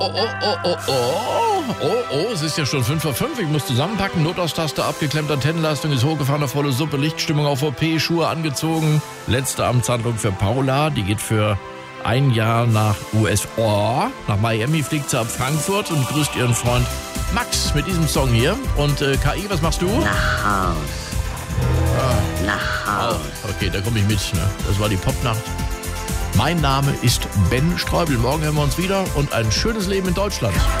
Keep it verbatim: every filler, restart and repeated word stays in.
Oh, oh, oh, oh, oh, oh, oh, es ist ja schon fünf vor fünf. Ich muss zusammenpacken. Notaus-Taste abgeklemmt, Antennenleistung ist hochgefahren, auf volle Suppe, Lichtstimmung auf O P, Schuhe angezogen. Letzte Amtshandlung für Paula, die geht für ein Jahr nach U S A. Nach Miami fliegt sie ab Frankfurt und grüßt ihren Freund Max mit diesem Song hier. Und äh, K I, was machst du? Nach Haus. Ah. Nach Haus. Ah, okay, da komme ich mit. Ne? Das war die Popnacht. Mein Name ist Ben Streubel. Morgen hören wir uns wieder und ein schönes Leben in Deutschland.